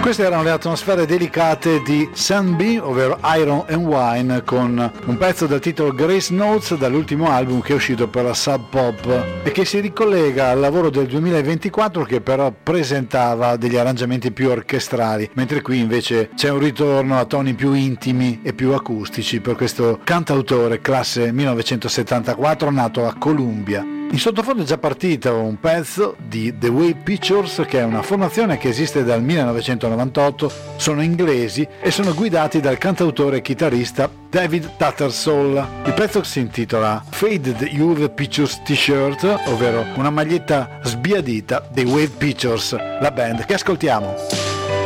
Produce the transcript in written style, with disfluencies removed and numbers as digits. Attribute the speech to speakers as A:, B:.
A: Queste erano le atmosfere delicate di Sunbeam, ovvero Iron and Wine, con un pezzo dal titolo Grace Notes dall'ultimo album che è uscito per la Sub Pop e che si ricollega al lavoro del 2024 che però presentava degli arrangiamenti più orchestrali, mentre qui invece c'è un ritorno a toni più intimi e più acustici per questo cantautore classe 1974 nato a Columbia. In sottofondo è già partito un pezzo di The Wave Pictures, che è una formazione che esiste dal 1998, sono inglesi e sono guidati dal cantautore e chitarrista David Tattersall. Il pezzo si intitola Faded Youth Pictures T-shirt, ovvero una maglietta sbiadita dei Wave Pictures, la band che ascoltiamo.